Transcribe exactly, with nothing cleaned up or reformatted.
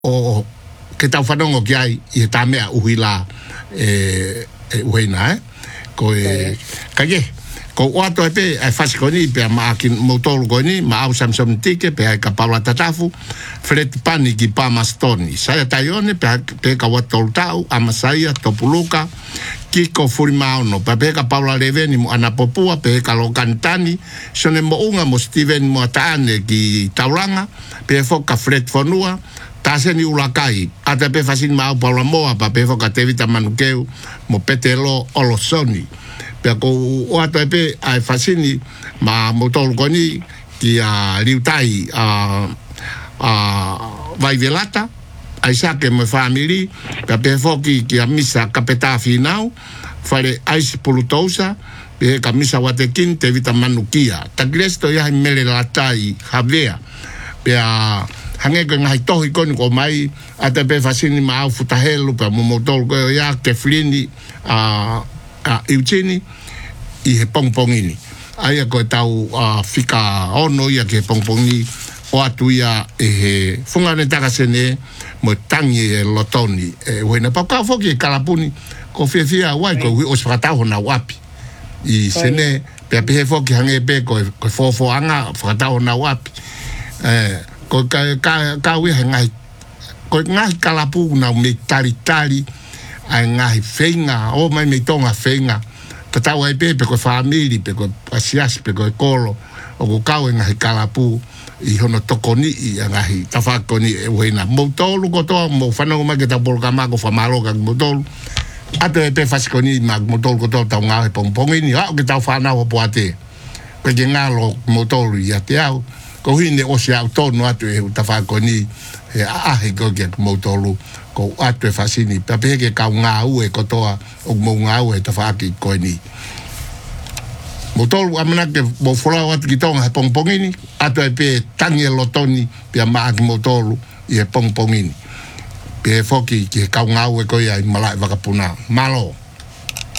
o ke tau whanongo ki ai i he tā mea uhi la e, e uheina, eh? Ko e, ka ye, ko oato e pe, ai whasi koni, pe a maa ki motolu koni, maa au Samson Tike, pe ai ka Paula Tatafu, Fred Pani ki Pama Stoni, saia taione, pe, pe ka watolu tau, Amasaia, Topuluka, Kiko Furimaono, pe pe ka Paula Leveni mo Anapopua, pe ka Lokantani, sone mo unga mo Steven mo ataane ki Tauranga, pe foka Fred Fonua, Taseni ulakai, ata pe fasin mau Paula Moa, pa pe foka Tevita Manukeu, mo Petelo Olosoni. Pe ko o ato e pe ai fasini ma motolu koni ki a liutai a a vai velata ai sa ke me family pe pe foki ki a misa kapeta finau fare ais polutosa pe kamisa watekin Tevita Manukia ta gresto ya mele latai havea pe a hange ko ngai tohi koni ko mai ata pe fasini ma au futahelu pe mo motolu ko ya ke flini a a Eugeni i he pongpongini. Aia koe tau uh, whika ono ia ke pongpongi o atu ia e he whungane takasene mo tangi e lotoni. E wena pau ka whoki e kalapuni ko whia whia wai ko hui os whakataho na wapi. I sene pia pihe whoki hange pe ko ko fofo anga whakataho na wapi. Eh, ko ka, ka, ka wia he ngai ko ngai kalapu na me tari tari ai ngai whenga o mai me tonga whenga tatau ai pe pe ko family pe ko asias pe ko kolo o ko kau nga hi kalapu i hono tokoni i nga hi tafakoni e wena mo tolu ko to mo fana ko mageta por kama ko famalo ka mo tolu ato e pe fasikoni mag mo tolu ko to ta nga he pongpongi ni ha o ke tau fana ho poate ko ke nga lo mo tolu ya te au ko hine o se auto no ato e tafakoni e a he ko ke mo tolu ko ato e fasini pe pe ke ka nga u e ko toa o mo nga u e tafaki ko ni motolu amana ke mo fola wat ki tonga pongpongini ato e pe tangi lotoni pe ma ki motolu i e pongpongini pe foki ke ka nga u e ko ia malai vakapuna malo